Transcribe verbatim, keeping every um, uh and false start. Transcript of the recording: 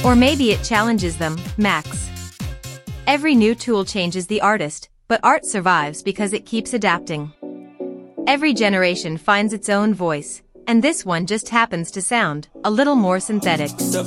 Or maybe it challenges them, Max. Every new tool changes the artist, but art survives because it keeps adapting. Every generation finds its own voice, and this one just happens to sound a little more synthetic.